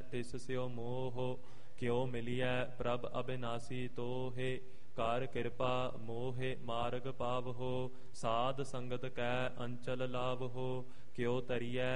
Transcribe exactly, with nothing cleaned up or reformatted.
ਤਿਸ ਸਿਓ ਮੋਹ। ਕਿਉ ਮਿਲਿਐ ਪ੍ਰਭ ਅਬਿਨਾਸੀ ਤੋਹੇ, ਕਰ ਕਿਰਪਾ ਮੋਹਿ ਮਾਰਗ ਪਾਵਹੋ। ਸਾਧ ਸੰਗਤ ਕੈ ਅੰਚਲ ਲਾਵਹੋ, ਕਿਉ ਤਰੀਐ